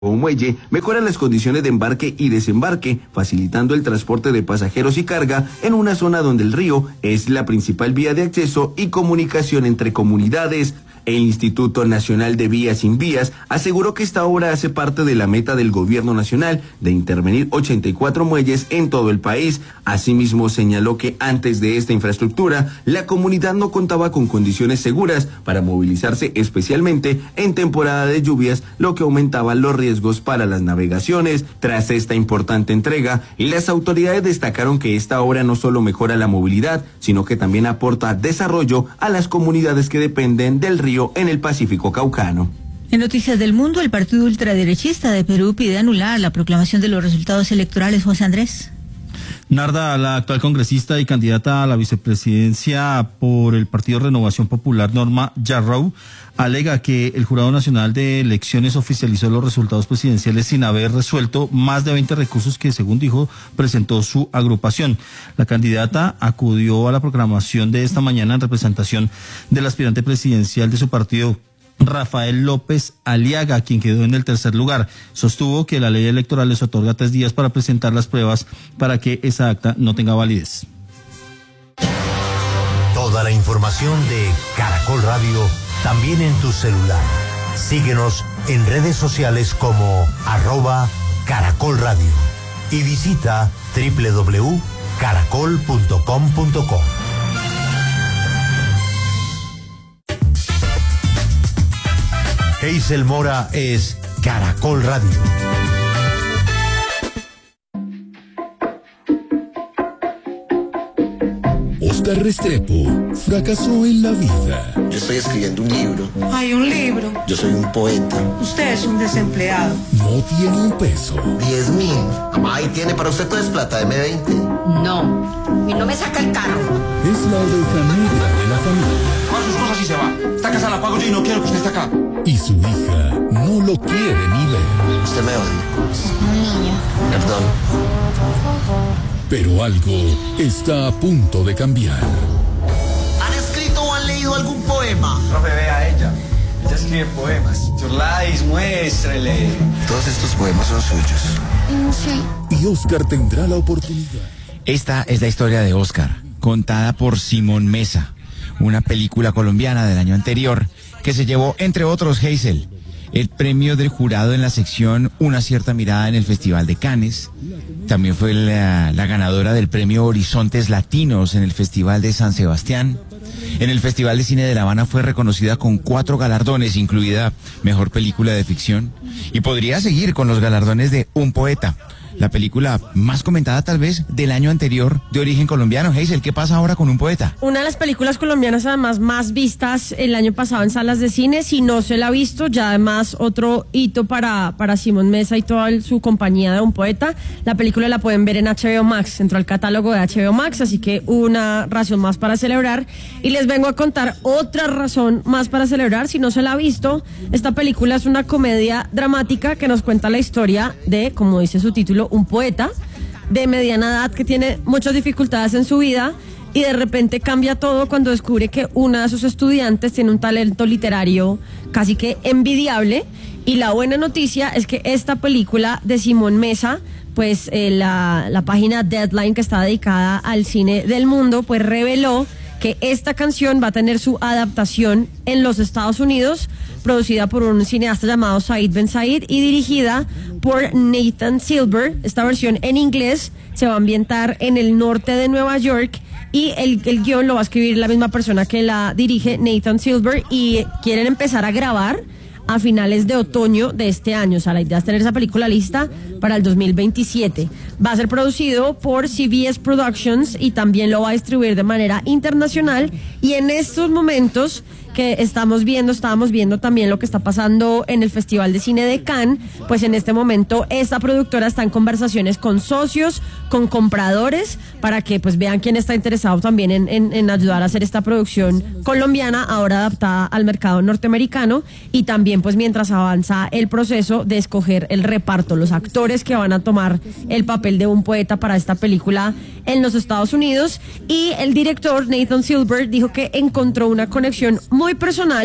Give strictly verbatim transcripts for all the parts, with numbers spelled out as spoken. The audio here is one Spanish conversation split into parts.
Un muelle mejora las condiciones de embarque y desembarque, facilitando el transporte de pasajeros y carga en una zona donde el río es la principal vía de acceso y comunicación entre comunidades. El Instituto Nacional de Vías Sin Vías aseguró que esta obra hace parte de la meta del gobierno nacional de intervenir ochenta y cuatro muelles en todo el país. Asimismo, señaló que antes de esta infraestructura, la comunidad no contaba con condiciones seguras para movilizarse, especialmente en temporada de lluvias, lo que aumentaba los riesgos para las navegaciones. Tras esta importante entrega, las autoridades destacaron que esta obra no solo mejora la movilidad, sino que también aporta desarrollo a las comunidades que dependen del río en el Pacífico Caucano. En Noticias del Mundo, el partido ultraderechista de Perú pide anular la proclamación de los resultados electorales. José Andrés. Narda, la actual congresista y candidata a la vicepresidencia por el Partido Renovación Popular, Norma Yarrow, alega que el Jurado Nacional de Elecciones oficializó los resultados presidenciales sin haber resuelto más de veinte recursos que, según dijo, presentó su agrupación. La candidata acudió a la proclamación de esta mañana en representación del aspirante presidencial de su partido, Rafael López Aliaga, quien quedó en el tercer lugar. Sostuvo que la ley electoral les otorga tres días para presentar las pruebas para que esa acta no tenga validez. Toda la información de Caracol Radio también en tu celular. Síguenos en redes sociales como arroba Caracol Radio y visita doble u doble u doble u punto caracol punto com punto co. Hazel Mora es Caracol Radio. Óscar Restrepo fracasó en la vida. Yo estoy escribiendo un libro. Hay un libro. Yo soy un poeta. Usted es un desempleado. No tiene un peso. Diez mil. Mamá, ¿y tiene para usted todo es plata? Deme veinte. No, y no me saca el carro. Es la oveja negra de la familia. Con sus cosas y se va. Esta casa la pago yo y no quiero que usted esté acá. Y su hija no lo quiere ni ver. Usted me odia. Es un niño. Perdón. Pero algo está a punto de cambiar. ¿Han escrito o han leído algún poema? Profe, vea a ella. Ella escribe poemas. Churlais, muéstrele. Todos estos poemas son suyos. No sé. Y Óscar tendrá la oportunidad. Esta es la historia de Óscar, contada por Simón Mesa, una película colombiana del año anterior que se llevó, entre otros, Hazel, el premio del jurado en la sección Una cierta mirada en el Festival de Cannes. También fue la, la ganadora del premio Horizontes Latinos en el Festival de San Sebastián. En el Festival de Cine de La Habana fue reconocida con cuatro galardones, incluida Mejor Película de Ficción. Y podría seguir con los galardones de Un Poeta, la película más comentada tal vez del año anterior, de origen colombiano. Hazel, ¿qué pasa ahora con Un Poeta? Una de las películas colombianas además más vistas el año pasado en salas de cine. Si no se la ha visto, ya además otro hito para, para Simón Mesa y toda el, su compañía de Un Poeta. La película la pueden ver en H B O Max, entró al catálogo de H B O Max, así que una razón más para celebrar. Y les vengo a contar otra razón más para celebrar. Si no se la ha visto, esta película es una comedia dramática que nos cuenta la historia de, como dice su título, un poeta de mediana edad que tiene muchas dificultades en su vida y de repente cambia todo cuando descubre que una de sus estudiantes tiene un talento literario casi que envidiable. Y la buena noticia es que esta película de Simón Mesa, pues eh, la, la página Deadline, que está dedicada al cine del mundo, pues reveló que esta canción va a tener su adaptación en los Estados Unidos, producida por un cineasta llamado Said Ben Said y dirigida por Nathan Silver. Esta versión en inglés se va a ambientar en el norte de Nueva York y el, el guión lo va a escribir la misma persona que la dirige, Nathan Silver, y quieren empezar a grabar a finales de otoño de este año. O sea, la idea es tener esa película lista para el dos mil veintisiete. Va a ser producido por C B S Productions y también lo va a distribuir de manera internacional. Y en estos momentos que estamos viendo, estábamos viendo también lo que está pasando en el Festival de Cine de Cannes, pues en este momento esta productora está en conversaciones con socios, con compradores, para que pues vean quién está interesado también en, en, en ayudar a hacer esta producción colombiana, ahora adaptada al mercado norteamericano, y también pues mientras avanza el proceso de escoger el reparto, los actores que van a tomar el papel de un poeta para esta película en los Estados Unidos. Y el director Nathan Silver dijo que encontró una conexión muy personal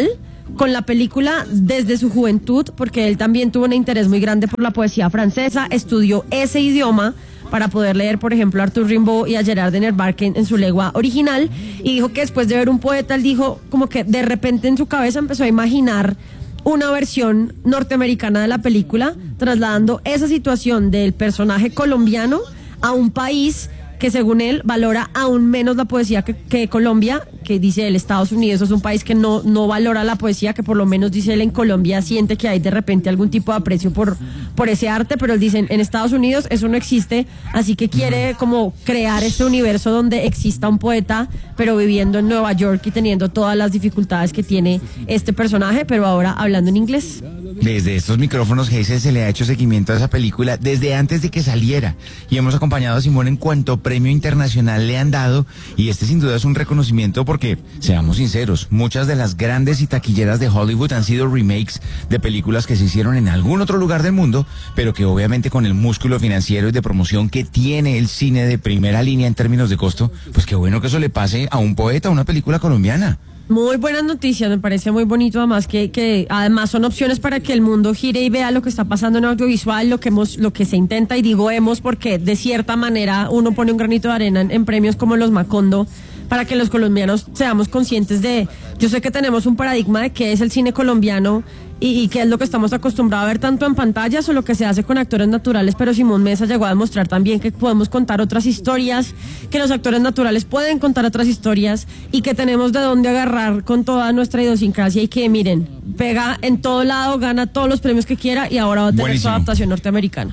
con la película desde su juventud, porque él también tuvo un interés muy grande por la poesía francesa, estudió ese idioma para poder leer, por ejemplo, a Arthur Rimbaud y a Gerard de Nerval en, en su lengua original, y dijo que después de ver un poeta, él dijo como que de repente en su cabeza empezó a imaginar una versión norteamericana de la película, trasladando esa situación del personaje colombiano a un país que según él valora aún menos la poesía que, que Colombia, que dice él, Estados Unidos es un país que no, no valora la poesía, que por lo menos dice él en Colombia siente que hay de repente algún tipo de aprecio por, por ese arte, pero él dice en Estados Unidos eso no existe, así que quiere como crear este universo donde exista un poeta, pero viviendo en Nueva York y teniendo todas las dificultades que tiene este personaje, pero ahora hablando en inglés. Desde estos micrófonos, Geisel se le ha hecho seguimiento a esa película desde antes de que saliera y hemos acompañado a Simón en cuanto premio internacional le han dado, y este sin duda es un reconocimiento porque, seamos sinceros, muchas de las grandes y taquilleras de Hollywood han sido remakes de películas que se hicieron en algún otro lugar del mundo, pero que obviamente con el músculo financiero y de promoción que tiene el cine de primera línea en términos de costo, pues qué bueno que eso le pase a un poeta, a una película colombiana. Muy buenas noticias, me parece muy bonito además que, que además son opciones para que el mundo gire y vea lo que está pasando en audiovisual, lo que hemos, lo que se intenta, y digo hemos porque de cierta manera uno pone un granito de arena en, en premios como los Macondo para que los colombianos seamos conscientes de, yo sé que tenemos un paradigma de qué es el cine colombiano y, y qué es lo que estamos acostumbrados a ver tanto en pantallas o lo que se hace con actores naturales, pero Simón Mesa llegó a demostrar también que podemos contar otras historias, que los actores naturales pueden contar otras historias y que tenemos de dónde agarrar con toda nuestra idiosincrasia, y que miren, pega en todo lado, gana todos los premios que quiera y ahora va a tener Buenísimo. Su adaptación norteamericana.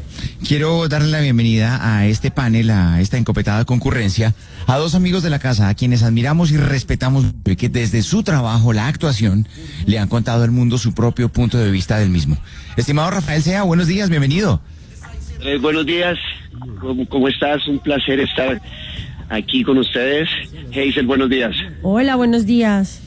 Quiero darle la bienvenida a este panel, a esta encopetada concurrencia, a dos amigos de la casa, a quienes admiramos y respetamos, y que desde su trabajo, la actuación, le han contado al mundo su propio punto de vista del mismo. Estimado Rafael Sea, buenos días, bienvenido. Eh, buenos días, ¿Cómo, ¿cómo estás? Un placer estar aquí con ustedes. Geisel, buenos días. Hola, buenos días.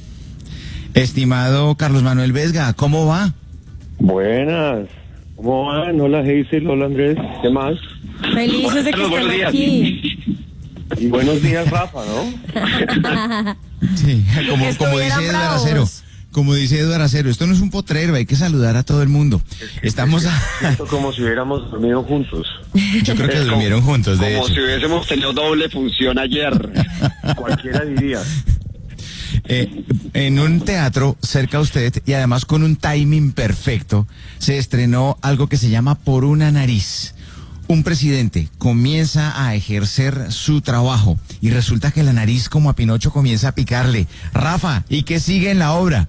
Estimado Carlos Manuel Vesga, ¿cómo va? Buenas. ¿Cómo van? Hola Geisel, hola Andrés, ¿qué más? Felices de que estén aquí. Y buenos días, Rafa, ¿no? Sí, como, como dice Eduardo Acero, como dice Eduardo Acero, esto no es un potrero, hay que saludar a todo el mundo. Es que, Estamos a... Esto como si hubiéramos dormido juntos. Yo creo que durmieron como, juntos, de como hecho. Como si hubiésemos tenido doble función ayer. Cualquiera diría. Eh, en un teatro cerca a usted y además con un timing perfecto se estrenó algo que se llama Por una nariz. Un presidente comienza a ejercer su trabajo y resulta que la nariz, como a Pinocho, comienza a picarle. Rafa, ¿y qué sigue en la obra?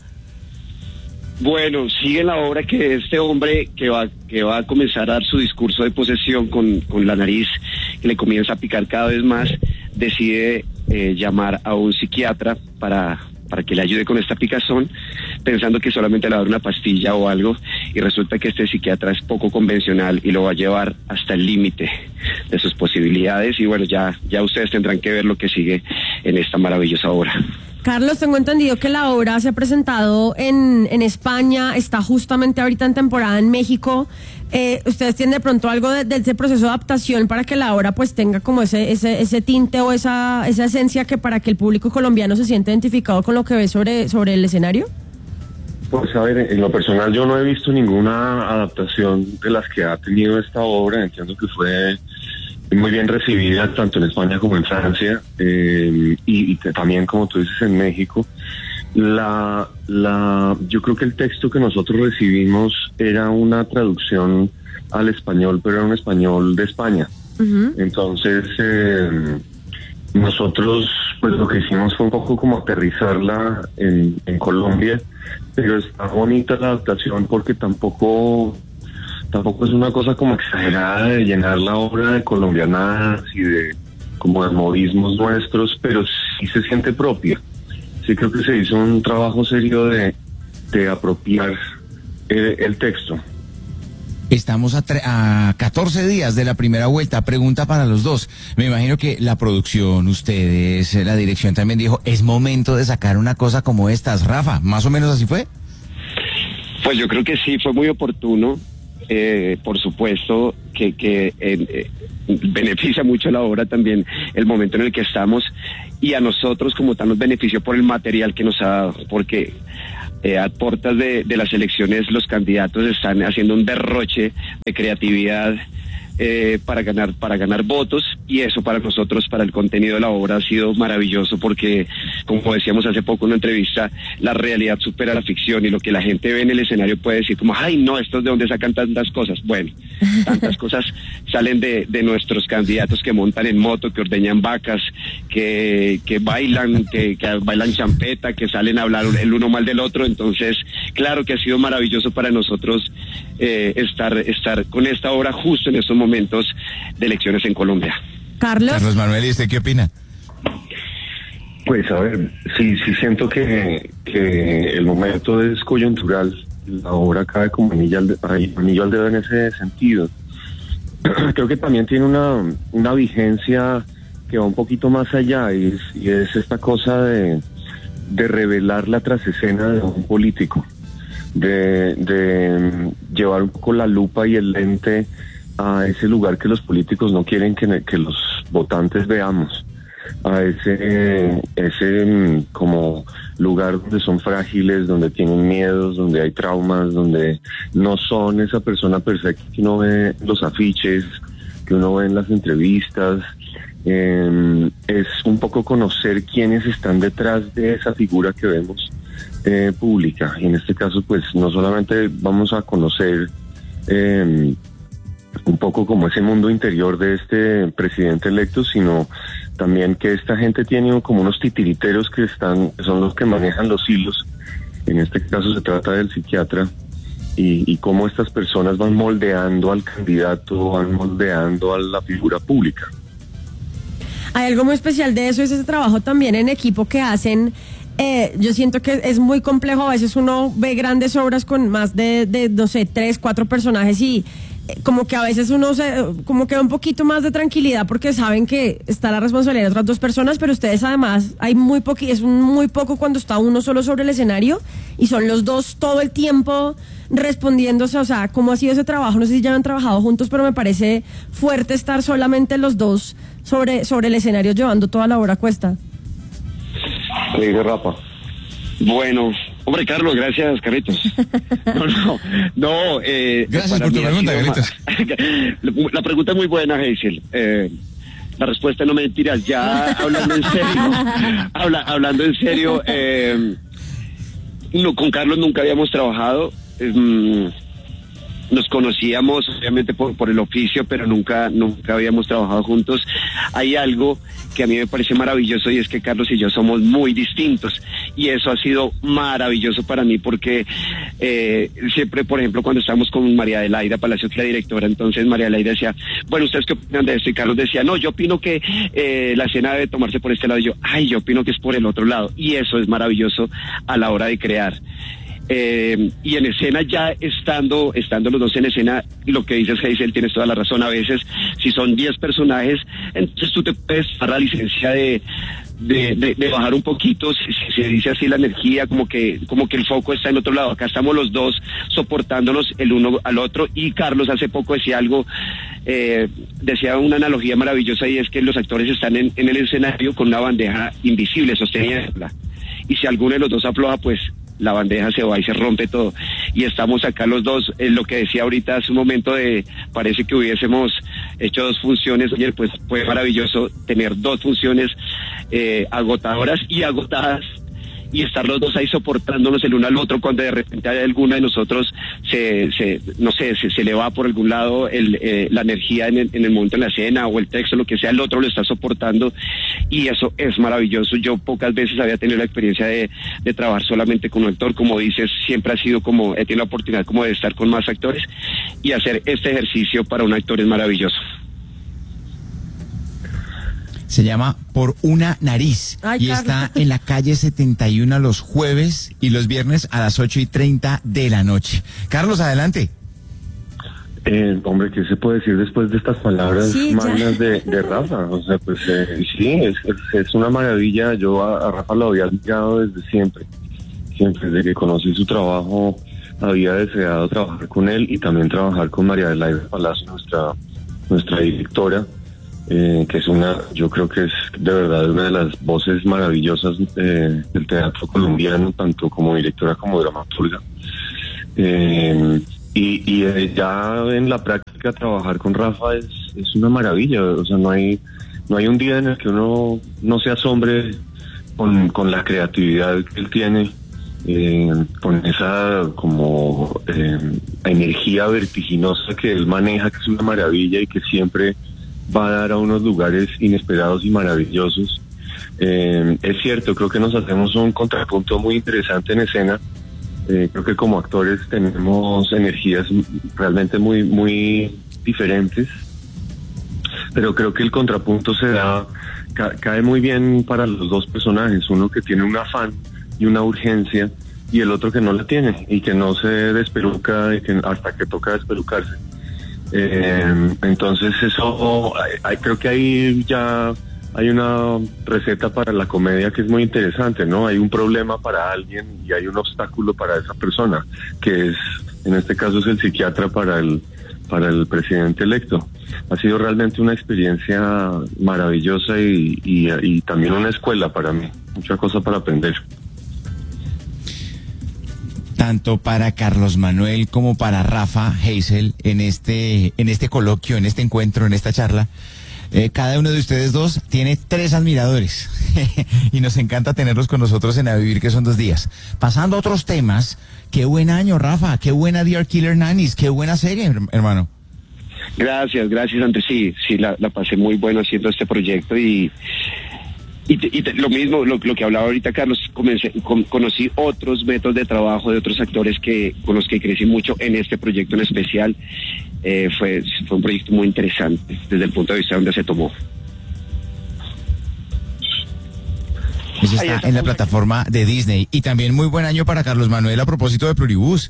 Bueno, sigue en la obra que este hombre que va que va a comenzar a dar su discurso de posesión con, con la nariz que le comienza a picar cada vez más, decide eh, llamar a un psiquiatra para, para que le ayude con esta picazón, pensando que solamente le va a dar una pastilla o algo, y resulta que este psiquiatra es poco convencional y lo va a llevar hasta el límite de sus posibilidades, y bueno, ya, ya ustedes tendrán que ver lo que sigue en esta maravillosa obra. Carlos, tengo entendido que la obra se ha presentado en, en España, está justamente ahorita en temporada en México. Eh, ¿Ustedes tienen de pronto algo de, de ese proceso de adaptación para que la obra pues tenga como ese ese, ese tinte o esa, esa esencia que para que el público colombiano se sienta identificado con lo que ve sobre, sobre el escenario? Pues a ver, en lo personal yo no he visto ninguna adaptación de las que ha tenido esta obra. Entiendo que fue muy bien recibida tanto en España como en Francia, eh, y, y también, como tú dices, en México. La, la, yo creo que el texto que nosotros recibimos era una traducción al español, pero era un español de España. Uh-huh. Entonces, eh, nosotros, pues lo que hicimos fue un poco como aterrizarla en, en Colombia, pero está bonita la adaptación porque tampoco... Tampoco es una cosa como exagerada de llenar la obra de colombianadas y de como de modismos nuestros, pero sí se siente propia. Sí creo que se hizo un trabajo serio de, de apropiar eh, el texto. Estamos a, a catorce días de la primera vuelta. Pregunta para los dos. Me imagino que la producción, ustedes, la dirección también dijo, es momento de sacar una cosa como estas. Rafa, ¿más o menos así fue? Pues yo creo que sí, fue muy oportuno. Eh, por supuesto que, que eh, beneficia mucho la obra también el momento en el que estamos, y a nosotros como tal nos benefició por el material que nos ha dado, porque eh, a puertas de, de las elecciones los candidatos están haciendo un derroche de creatividad eh, para ganar para ganar votos, y eso para nosotros, para el contenido de la obra, ha sido maravilloso, porque como decíamos hace poco en una entrevista, la realidad supera la ficción, y lo que la gente ve en el escenario puede decir como, ay no, estos de dónde sacan tantas cosas. Bueno, tantas cosas salen de, de nuestros candidatos que montan en moto, que ordeñan vacas, que, que bailan, que, que bailan champeta, que salen a hablar el uno mal del otro. Entonces, claro que ha sido maravilloso para nosotros eh, estar, estar con esta obra justo en estos momentos de elecciones en Colombia. Carlos. Carlos Manuel, ¿y usted qué opina? Pues a ver, sí, sí siento que, que el momento es coyuntural. La obra cae como anillo al, de, anillo al dedo en ese sentido. Creo que también tiene una, una vigencia que va un poquito más allá, y es, y es esta cosa de, de revelar la trasescena de un político, de, de llevar un poco la lupa y el lente a ese lugar que los políticos no quieren que, que los votantes veamos, a ese ese como lugar donde son frágiles, donde tienen miedos, donde hay traumas, donde no son esa persona perfecta que uno ve en los afiches, que uno ve en las entrevistas. Eh, es un poco conocer quiénes están detrás de esa figura que vemos eh, pública, y en este caso pues no solamente vamos a conocer eh, un poco como ese mundo interior de este presidente electo, sino también que esta gente tiene como unos titiriteros que están, son los que manejan los hilos. En este caso se trata del psiquiatra, y, y cómo estas personas van moldeando al candidato, van moldeando a la figura pública. Hay algo muy especial de eso, es ese trabajo también en equipo que hacen. Eh, yo siento que es muy complejo. A veces uno ve grandes obras con más de, de no sé, tres, cuatro personajes, y eh, como que a veces uno se, como que da un poquito más de tranquilidad porque saben que está la responsabilidad de otras dos personas, pero ustedes además, hay muy poco, es muy poco cuando está uno solo sobre el escenario, y son los dos todo el tiempo respondiéndose. O sea, ¿cómo ha sido ese trabajo? No sé si ya han trabajado juntos, pero me parece fuerte estar solamente los dos sobre, sobre el escenario llevando toda la obra a cuesta. Le dice Rafa. Bueno, hombre, Carlos, gracias, Carlitos. No, no, no. Eh, gracias por tu pregunta, Carlitos. La, la pregunta es muy buena, Hazel. Eh, la respuesta no me mentiras. Ya hablando en serio, habla, hablando en serio, eh, no, con Carlos nunca habíamos trabajado. Eh, nos conocíamos obviamente por, por el oficio, pero nunca, nunca habíamos trabajado juntos. Hay algo que a mí me parece maravilloso, y es que Carlos y yo somos muy distintos, y eso ha sido maravilloso para mí, porque eh, siempre, por ejemplo, cuando estábamos con María Adelaida Palacio, que es la directora, entonces María Adelaida decía, bueno, ¿ustedes qué opinan de esto? Y Carlos decía, no, yo opino que eh, la escena debe tomarse por este lado, y yo, ay, yo opino que es por el otro lado, y eso es maravilloso a la hora de crear. Eh, y en escena, ya estando estando los dos en escena, lo que dices, Hazel, tienes toda la razón. A veces, si son diez personajes, entonces tú te puedes dar la licencia de de, de, de bajar un poquito, si, si se dice así, la energía, como que como que el foco está en otro lado. Acá estamos los dos soportándonos el uno al otro, y Carlos hace poco decía algo, eh, decía una analogía maravillosa, y es que los actores están en, en el escenario con una bandeja invisible sosteniéndola, y si alguno de los dos afloja, pues la bandeja se va y se rompe todo. Y estamos acá los dos, en lo que decía ahorita hace un momento, de parece que hubiésemos hecho dos funciones ayer. Pues fue maravilloso tener dos funciones eh, agotadoras y agotadas, y estar los dos ahí soportándonos el uno al otro, cuando de repente hay alguno de nosotros se, se no sé, se, se le va por algún lado el, eh, la energía en el, en el momento de la escena, o el texto, lo que sea, el otro lo está soportando, y eso es maravilloso. Yo pocas veces había tenido la experiencia de, de trabajar solamente con un actor. Como dices, siempre ha sido como, he tenido la oportunidad como de estar con más actores, y hacer este ejercicio para un actor es maravilloso. Se llama Por una nariz. Ay, y Carlos. Está en la calle setenta y uno los jueves y los viernes a las ocho y treinta de la noche. Carlos, adelante. Eh, hombre, ¿qué se puede decir después de estas palabras sí, magnas de, de Rafa? O sea, pues eh, sí, es, es, es una maravilla. Yo a, a Rafa lo había admirado desde siempre. Siempre, desde que conocí su trabajo, había deseado trabajar con él, y también trabajar con María Adelaida Palacio, nuestra, nuestra directora. eh, que es una, yo creo que es de verdad una de las voces maravillosas eh, del teatro colombiano, tanto como directora como dramaturga. Eh, y y eh, ya en la práctica trabajar con Rafa es, es una maravilla, o sea, no hay no hay un día en el que uno no se asombre con, con la creatividad que él tiene, eh, con esa como eh, energía vertiginosa que él maneja, que es una maravilla y que siempre va a dar a unos lugares inesperados y maravillosos. Eh, es cierto, creo que nos hacemos un contrapunto muy interesante en escena. Eh, creo que como actores tenemos energías realmente muy muy diferentes, pero creo que el contrapunto se da, ca cae muy bien para los dos personajes, uno que tiene un afán y una urgencia y el otro que no la tiene y que no se despeluca y que hasta que toca despelucarse. Eh, entonces eso, hay, creo que ahí ya hay una receta para la comedia que es muy interesante, ¿no? Hay un problema para alguien y hay un obstáculo para esa persona, que es, en este caso es el psiquiatra para el, para el presidente electo. Ha sido realmente una experiencia maravillosa y, y, y también una escuela para mí, mucha cosa para aprender. Tanto para Carlos Manuel como para Rafa Heysel en este, en este coloquio, en este encuentro, en esta charla. Eh, cada uno de ustedes dos tiene tres admiradores y nos encanta tenerlos con nosotros en A Vivir, que son dos días. Pasando a otros temas, qué buen año, Rafa, qué buena Dear Killer Nannies, qué buena serie, hermano. Gracias, gracias, Andrés. Sí, sí, la, la pasé muy bueno haciendo este proyecto y y, te, y te, lo mismo, lo, lo que hablaba ahorita Carlos, comencé, con, conocí otros métodos de trabajo de otros actores que con los que crecí mucho en este proyecto en especial. Eh, fue, fue un proyecto muy interesante desde el punto de vista donde se tomó. Eso está en la plataforma de Disney. Y también muy buen año para Carlos Manuel a propósito de Pluribús.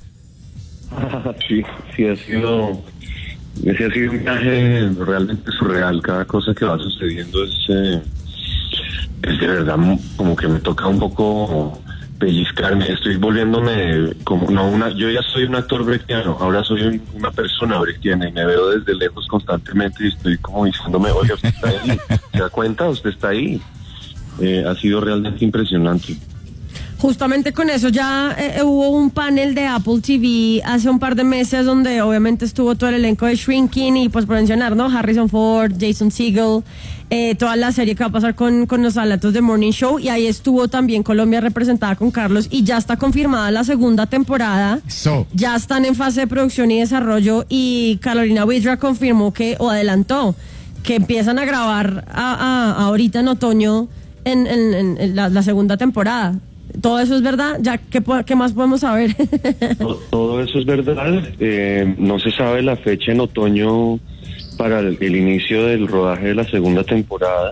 Sí, sí ha sido, ese ha sido un viaje realmente surreal. Cada cosa que va sucediendo es, eh, es de verdad como que me toca un poco pellizcarme. Estoy volviéndome como, no una, yo ya soy un actor brechtiano, ahora soy un, una persona brechtiana y me veo desde lejos constantemente y estoy como diciéndome, oye, usted está ahí, ¿se da cuenta? Usted está ahí. Eh, ha sido realmente impresionante. Justamente con eso ya eh, hubo un panel de Apple T V hace un par de meses donde obviamente estuvo todo el elenco de Shrinking y pues por mencionar, ¿no? Harrison Ford, Jason Segel, eh, toda la serie que va a pasar con, con los alatos de Morning Show, y ahí estuvo también Colombia representada con Carlos y ya está confirmada la segunda temporada. So. Ya están en fase de producción y desarrollo y Carolina Widra confirmó que, o adelantó, que empiezan a grabar a, a, ahorita en otoño en, en, en, en la, la segunda temporada. ¿Todo eso es verdad? Ya, ¿qué, qué más podemos saber? todo, todo eso es verdad. Eh, no se sabe la fecha en otoño para el, el inicio del rodaje de la segunda temporada.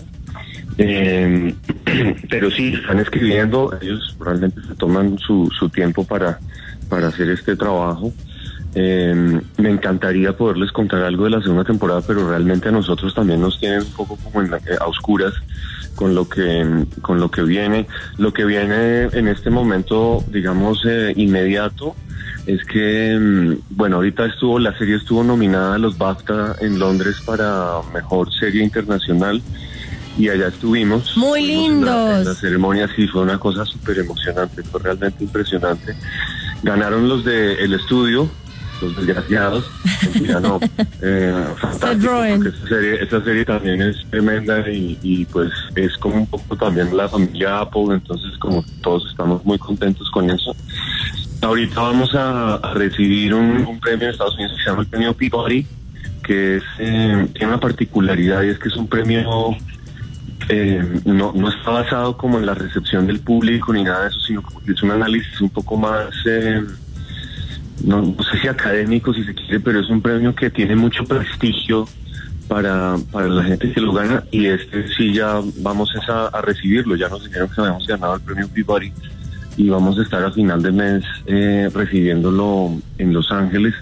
Eh, pero sí, están escribiendo. Ellos realmente se toman su, su tiempo para, para hacer este trabajo. Eh, me encantaría poderles contar algo de la segunda temporada, pero realmente a nosotros también nos tienen un poco como en la, a oscuras con lo que con lo que viene. Lo que viene en este momento, digamos, eh, inmediato, es que, bueno, ahorita estuvo, la serie estuvo nominada a los BAFTA en Londres para Mejor Serie Internacional y allá estuvimos. Muy lindos. En la, en la ceremonia, sí, fue una cosa súper emocionante, fue realmente impresionante. Ganaron los de El Estudio, los desgraciados, ya no, eh, fantástico, porque esa serie, esa serie también es tremenda y, y pues es como un poco también la familia Apple, entonces como todos estamos muy contentos con eso. Ahorita vamos a, a recibir un, un premio en Estados Unidos que se llama el premio Peabody, que es, eh, tiene una particularidad y es que es un premio, eh, no, no está basado como en la recepción del público ni nada de eso, sino que es un análisis un poco más... Eh, No, no sé si académico, si se quiere, pero es un premio que tiene mucho prestigio para, para la gente que lo gana, y este sí ya vamos a, a recibirlo. Ya nos dijeron que habíamos ganado el premio Peabody y vamos a estar a final de mes eh, recibiéndolo en Los Ángeles.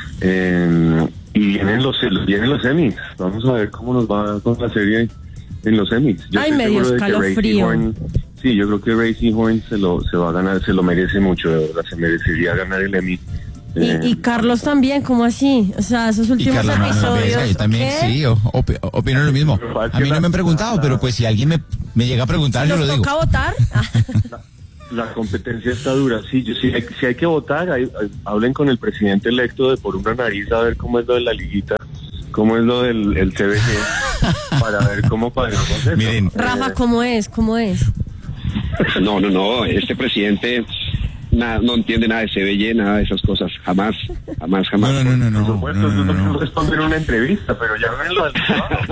Eh, y vienen los, vienen los Emmys. Vamos a ver cómo nos va con la serie en los Emmys. Yo Ay, medio escalofrío. Sí, yo creo que Ray Seahorn se lo se va a ganar, se lo merece mucho, de verdad, se merecería ganar el Emmy Y, y Carlos también, ¿cómo así? O sea, esos últimos y Carlos episodios. Vesga, yo también, ¿qué? sí, op opino lo mismo. A mí no me han preguntado, pero pues si alguien me, me llega a preguntar, yo lo digo. ¿Nos toca votar? La, la competencia está dura, sí, yo, si, hay, si hay que votar, hay, hay, hablen con el presidente electo de por una nariz a ver cómo es lo de la liguita, cómo es lo del el C B G, para ver cómo cuadramos eso. Miren, Rafa, ¿cómo es? ¿Cómo es? No, no, no, este presidente nada, no entiende nada de C B G, nada de esas cosas, jamás, jamás, jamás. No, no, no, no. Por supuesto, no, no, eso no, no responde en una entrevista, pero ya ven lo del trabajo.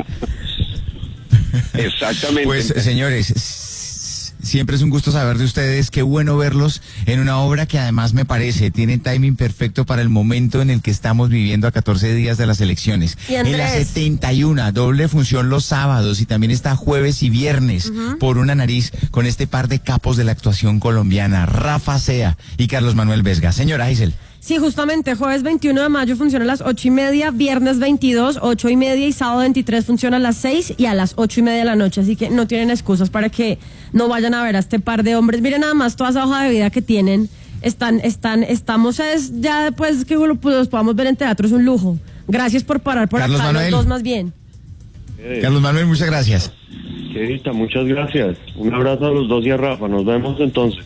Exactamente. Pues, señores, siempre es un gusto saber de ustedes, qué bueno verlos en una obra que además me parece tiene timing perfecto para el momento en el que estamos viviendo a catorce días de las elecciones. ¿Y en la setenta y uno, doble función los sábados y también está jueves y viernes, uh-huh. por una nariz, con este par de capos de la actuación colombiana, Rafa Sea y Carlos Manuel Vesga. Señora Isel. Sí, justamente, jueves veintiuno de mayo funciona a las ocho y media, viernes veintidós, ocho y media y sábado veintitrés funciona a las seis y a las ocho y media de la noche, así que no tienen excusas para que no vayan a ver a este par de hombres. Miren nada más toda esa hoja de vida que tienen, están, están, estamos es, ya después que los podamos ver en teatro es un lujo. Gracias por parar por Carlos acá, Manuel. los dos más bien. Eh, Carlos Manuel, muchas gracias. Querida, muchas gracias. Un abrazo a los dos y a Rafa, nos vemos entonces.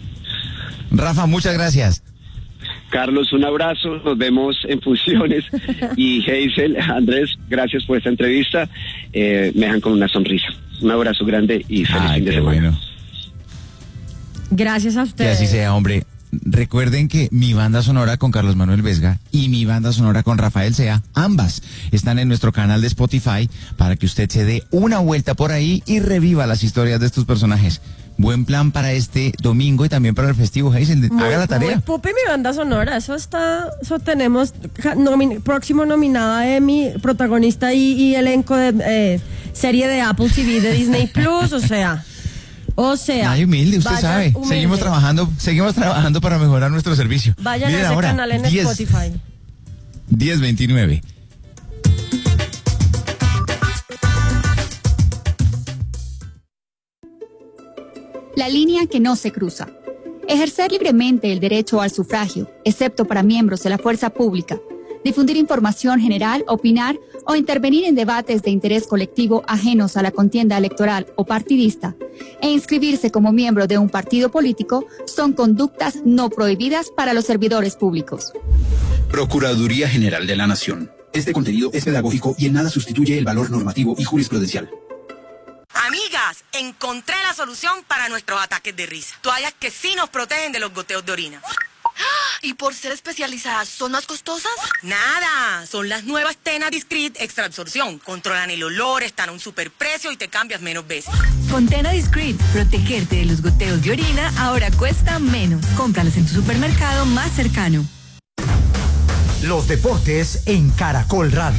Rafa, muchas gracias. Carlos, un abrazo, nos vemos en funciones. Y Hazel, Andrés, gracias por esta entrevista. Eh, me dejan con una sonrisa. Un abrazo grande y feliz Ay, fin de qué semana. Bueno. Gracias a Que ustedes. así sea, hombre. Recuerden que mi banda sonora con Carlos Manuel Vesga y mi banda sonora con Rafael Sea, ambas están en nuestro canal de Spotify para que usted se dé una vuelta por ahí y reviva las historias de estos personajes. Buen plan para este domingo y también para el festivo, Hazel. Haga la tarea. Muy pupi mi banda sonora, eso está, eso tenemos nomin, próximo nominada Emmy, protagonista y, y elenco de eh, serie de Apple T V de Disney Plus, o sea, o sea. Ay, humilde, usted sabe. Humilde. Seguimos trabajando, seguimos trabajando para mejorar nuestro servicio. Vayan Miren a ese ahora, canal en diez, Spotify. diez veintinueve. La línea que no se cruza. Ejercer libremente el derecho al sufragio, excepto para miembros de la fuerza pública. Difundir información general, opinar o intervenir en debates de interés colectivo ajenos a la contienda electoral o partidista. E inscribirse como miembro de un partido político son conductas no prohibidas para los servidores públicos. Procuraduría General de la Nación. Este contenido es pedagógico y en nada sustituye el valor normativo y jurisprudencial. Amigas, encontré la solución para nuestros ataques de risa. Toallas que sí nos protegen de los goteos de orina. ¿Y por ser especializadas son más costosas? Nada, son las nuevas Tena Discreet Extra Absorción. Controlan el olor, están a un superprecio y te cambias menos veces. Con Tena Discreet, protegerte de los goteos de orina ahora cuesta menos. Cómpralas en tu supermercado más cercano. Los deportes en Caracol Radio.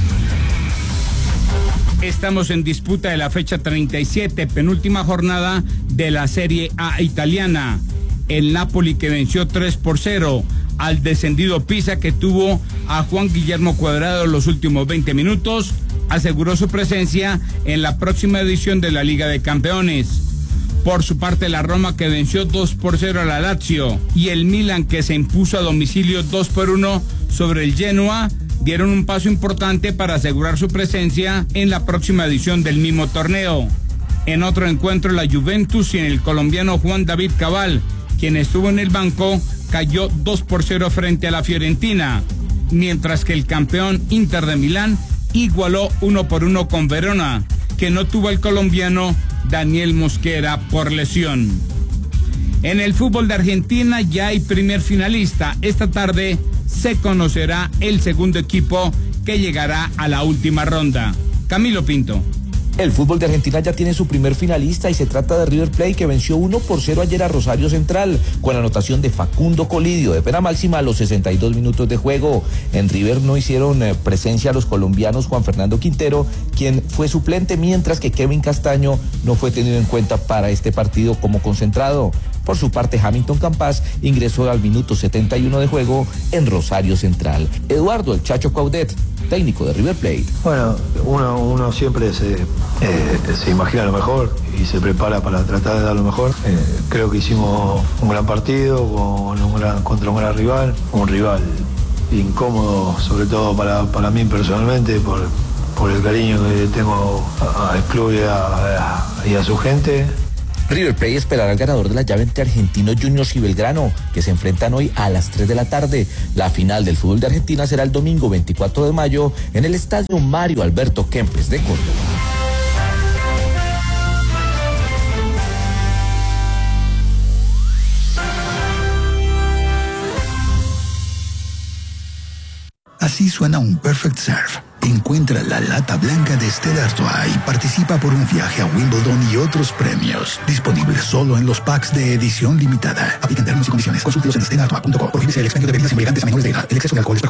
Estamos en disputa de la fecha treinta y siete, penúltima jornada de la Serie A italiana. El Napoli, que venció tres por cero al descendido Pisa, que tuvo a Juan Guillermo Cuadrado los últimos veinte minutos, aseguró su presencia en la próxima edición de la Liga de Campeones. Por su parte, la Roma, que venció dos por cero a la Lazio, y el Milan, que se impuso a domicilio dos por uno sobre el Genoa, dieron un paso importante para asegurar su presencia en la próxima edición del mismo torneo. En otro encuentro, la Juventus y el colombiano Juan David Cabal, quien estuvo en el banco, cayó dos por cero frente a la Fiorentina, mientras que el campeón Inter de Milán igualó uno por uno con Verona, que no tuvo al colombiano Daniel Mosquera por lesión. En el fútbol de Argentina ya hay primer finalista. Esta tarde se conocerá el segundo equipo que llegará a la última ronda. Camilo Pinto. El fútbol de Argentina ya tiene su primer finalista y se trata de River Plate, que venció uno por cero ayer a Rosario Central con la anotación de Facundo Colidio de pena máxima a los sesenta y dos minutos de juego. En River no hicieron eh, presencia los colombianos Juan Fernando Quintero, quien fue suplente, mientras que Kevin Castaño no fue tenido en cuenta para este partido como concentrado. Por su parte, Hamilton Campas ingresó al minuto setenta y uno de juego en Rosario Central. Eduardo El Chacho Caudet, técnico de River Plate. Bueno, uno, uno siempre se, eh, se imagina lo mejor y se prepara para tratar de dar lo mejor. Eh, creo que hicimos un gran partido con un gran, contra un gran rival, un rival incómodo, sobre todo para, para mí personalmente, por, por el cariño que tengo al club y a, a, y a su gente. River Plate esperará al ganador de la llave entre Argentinos Juniors y Belgrano, que se enfrentan hoy a las tres de la tarde. La final del fútbol de Argentina será el domingo veinticuatro de mayo en el estadio Mario Alberto Kempes de Córdoba. Así suena un Perfect Serve. Encuentra la lata blanca de Stella Artois y participa por un viaje a Wimbledon y otros premios. Disponible solo en los packs de edición limitada. Aplican términos y condiciones. Consúltelos en stella artois punto com. Prohíbese el expendio de bebidas embriagantes a menores de edad. El exceso de alcohol es